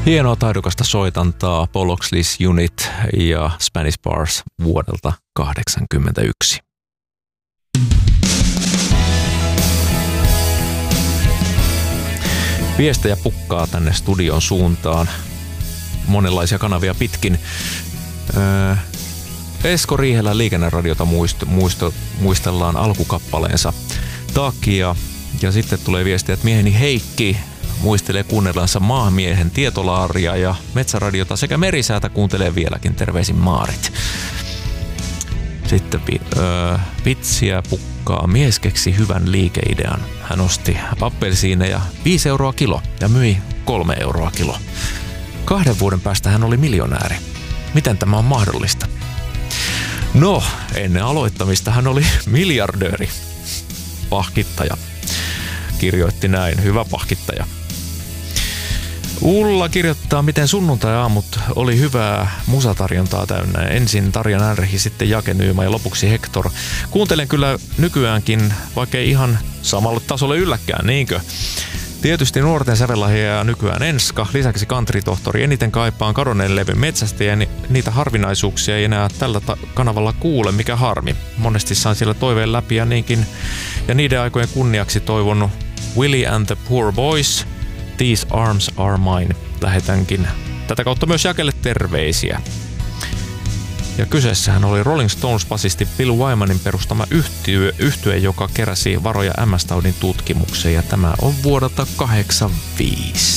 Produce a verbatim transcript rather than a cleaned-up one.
Hienoa taidokasta soitantaa Paul Oxley's Unit ja Spanish Bars vuodelta kahdeksankymmentäyksi. Viestejä pukkaa tänne studion suuntaan monenlaisia kanavia pitkin. Öö, Esko Riihelän Liikenneradiota muist, muisto, muistellaan alkukappaleensa takia. Ja sitten tulee viestiä, että mieheni Heikki muistelee kuunnellansa maamiehen tietolaaria ja metsäradiota sekä merisäätä kuuntelee vieläkin. Terveisin Maarit. Sitten öö, pitsiä pukkaa. Mies keksi hyvän liikeidean. Hän osti appelsiineja viisi euroa kilo ja myi kolme euroa kilo. Kahden vuoden päästä hän oli miljonääri. Miten tämä on mahdollista? No, ennen aloittamista hän oli miljardööri. Pahkittaja. Kirjoitti näin. Hyvä pahkittaja. Ulla kirjoittaa, miten sunnuntai-aamut oli hyvää musatarjontaa täynnä. Ensin Tarja Närhi, sitten Jake Nyyma ja lopuksi Hector. Kuuntelen kyllä nykyäänkin, vaikkei ihan samalle tasolle ylläkään, niinkö? Tietysti nuorten sävellahja nykyään Enska, lisäksi country-tohtori. Eniten kaipaan kadonneen levyn metsästäjä, niitä harvinaisuuksia ei enää tällä ta- kanavalla kuule, mikä harmi. Monesti saan siellä toiveen läpi ja niinkin. Ja niiden aikojen kunniaksi toivon Willie and the Poor Boys, These Arms Are Mine. Lähetänkin tätä kautta myös Jakelle terveisiä. Ja kyseessähän oli Rolling Stones-basisti Bill Wymanin perustama yhtye, yhtye, joka keräsi varoja M S-taudin tutkimukseen. Ja tämä on vuodelta kahdeksankymmentäviisi.